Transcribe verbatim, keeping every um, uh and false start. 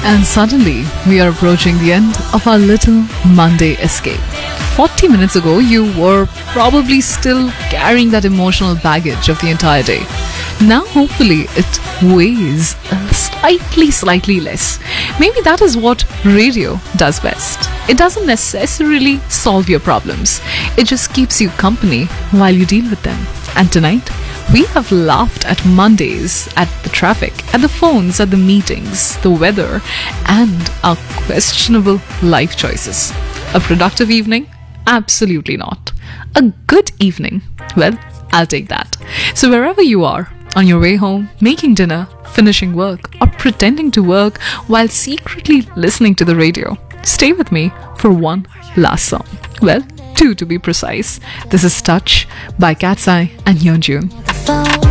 And suddenly, we are approaching the end of our little Monday escape. forty minutes ago, you were probably still carrying that emotional baggage of the entire day. Now, hopefully, it weighs uh, slightly, slightly less. Maybe that is what radio does best. It doesn't necessarily solve your problems. It just keeps you company while you deal with them. And tonight, we have laughed at Mondays, at the traffic, at the phones, at the meetings, the weather, and our questionable life choices. A productive evening? Absolutely not. A good evening? Well, I'll take that. So wherever you are, on your way home, making dinner, finishing work, or pretending to work while secretly listening to the radio, stay with me for one last song. Well, two to be precise. This is Touch by Cat's Eye and Hyunjun.